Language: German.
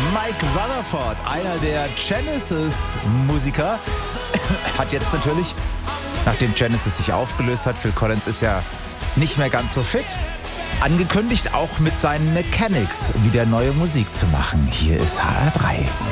Mike Rutherford, einer der Genesis-Musiker, hat jetzt natürlich, nachdem Genesis sich aufgelöst hat, Phil Collins ist ja nicht mehr ganz so fit, angekündigt, auch mit seinen Mechanics wieder neue Musik zu machen. Hier ist HR3.